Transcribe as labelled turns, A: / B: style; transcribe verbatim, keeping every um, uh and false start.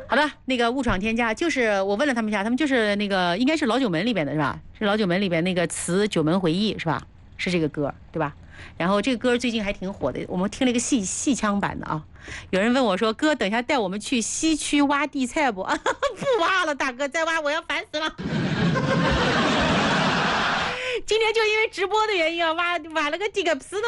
A: 好的，那个误闯天家，就是我问了他们一下，他们就是那个应该是老九门里边的是吧？是老九门里边那个词《九门回忆》是吧？是这个歌对吧？然后这个歌最近还挺火的，我们听了一个戏戏腔版的啊。有人问我说：“哥，等一下带我们去西区挖地菜不？”不挖了，大哥，再挖我要烦死了。今天就因为直播的原因啊，挖挖了个地个皮的。